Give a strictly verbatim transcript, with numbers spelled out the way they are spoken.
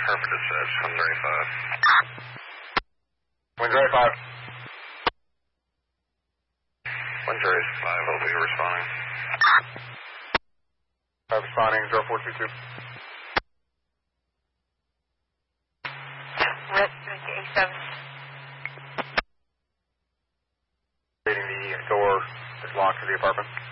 Perfect dispatch, one thirty-five. one thirty-five. one thirty-five, will be responding. Uh, responding, zero four two two. Rip, A seven. The door is locked to the apartment.